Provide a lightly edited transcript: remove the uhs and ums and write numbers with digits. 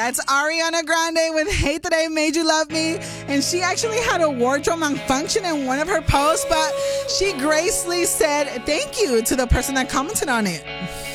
That's Ariana Grande with Hate That I Made You Love Me. And she actually had a wardrobe malfunction in one of her posts, but she gracefully said thank you to the person that commented on it.